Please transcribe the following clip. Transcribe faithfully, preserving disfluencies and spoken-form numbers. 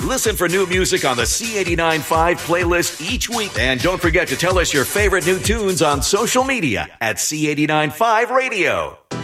Listen for new music on the C eighty-nine point five playlist each week. And don't forget to tell us your favorite new tunes on social media at C eighty-nine point five Radio.